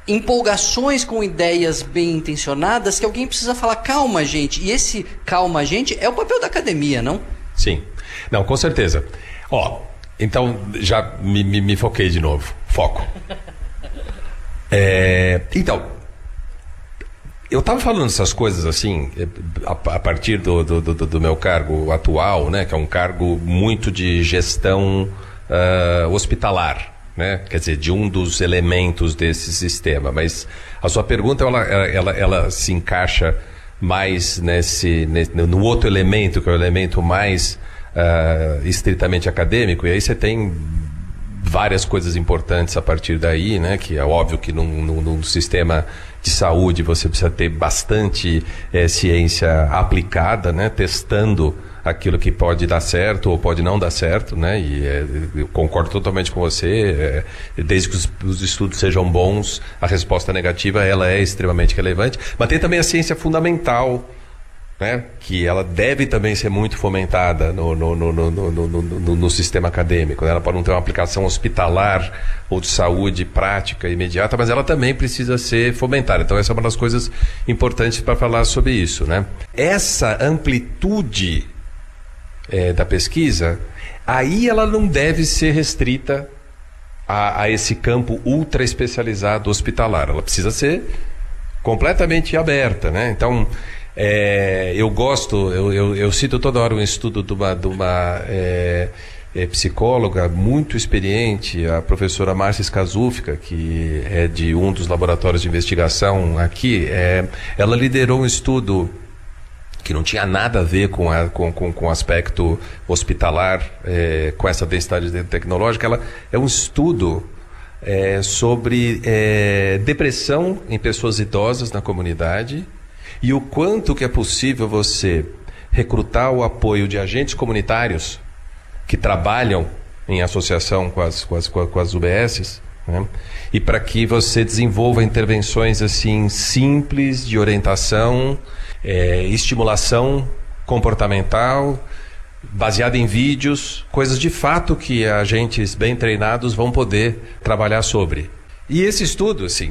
empolgações com ideias bem intencionadas que alguém precisa falar, calma, gente. E esse calma, gente, é o papel da academia, não? Sim. Não, com certeza. Então já me foquei de novo. Foco. Então, eu estava falando essas coisas assim, a partir do meu cargo atual, né, que é um cargo muito de gestão hospitalar. Né? Quer dizer, de um dos elementos desse sistema. Mas a sua pergunta, ela se encaixa mais no outro elemento, que é o elemento mais estritamente acadêmico, e aí você tem várias coisas importantes a partir daí, né? Que é óbvio que num sistema de saúde você precisa ter bastante ciência aplicada, né? Testando aquilo que pode dar certo ou pode não dar certo, né? E eu concordo totalmente com você. Desde que os estudos sejam bons, a resposta negativa ela é extremamente relevante. Mas tem também a ciência fundamental, né? Que ela deve também ser muito fomentada no sistema acadêmico, né? Ela pode não ter uma aplicação hospitalar ou de saúde prática imediata, mas ela também precisa ser fomentada. Então essa é uma das coisas importantes para falar sobre isso, né? Essa amplitude da pesquisa, aí ela não deve ser restrita a esse campo ultra especializado hospitalar. Ela precisa ser completamente aberta, né? Então, eu cito toda hora um estudo de uma psicóloga muito experiente, a professora Márcia Skazufka, que é de um dos laboratórios de investigação aqui. Ela liderou um estudo que não tinha nada a ver com o aspecto hospitalar, com essa densidade tecnológica. Ela é um estudo sobre depressão em pessoas idosas na comunidade e o quanto que é possível você recrutar o apoio de agentes comunitários que trabalham em associação com as UBSs, né? E para que você desenvolva intervenções assim simples de orientação, estimulação comportamental, baseada em vídeos, coisas de fato que agentes bem treinados vão poder trabalhar sobre. E esse estudo, assim,